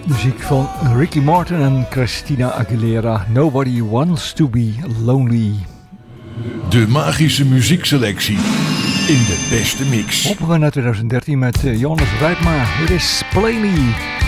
Muziek van Ricky Martin en Christina Aguilera. Nobody wants to be lonely. De magische muziekselectie in de beste mix. Opgegaan naar 2013 met Jonas Rijpma. Dit is Play Me.